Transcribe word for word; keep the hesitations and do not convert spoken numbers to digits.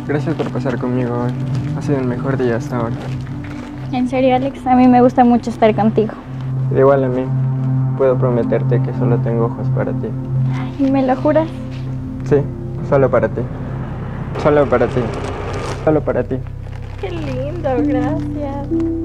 Gracias por pasar conmigo hoy. Ha sido el mejor día hasta ahora. En serio, Alex, a mí me gusta mucho estar contigo. Igual a mí. Puedo prometerte que solo tengo ojos para ti. ¿Y me lo juras? Sí, solo para ti. Solo para ti. Solo para ti. Qué lindo, gracias.